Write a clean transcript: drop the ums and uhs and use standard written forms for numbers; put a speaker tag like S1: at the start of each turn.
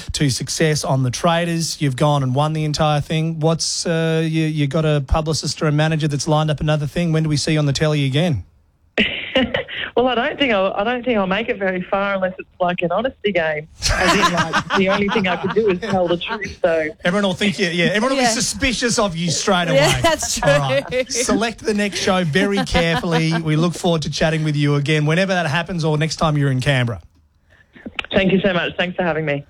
S1: to success on the Traders. You've gone and won the entire thing. What's you got a publicist or a manager that's lined up another thing? When do we see you on the telly again?
S2: Well, I don't think I'll make it very far unless it's like an honesty game. As in, like, the only thing I could do is tell the truth. So
S1: everyone will think everyone will be suspicious of you straight away.
S3: Yeah, that's true.
S1: All right. Select the next show very carefully. We look forward to chatting with you again whenever that happens or next time you're in Canberra.
S2: thank you so much. Thanks for having me.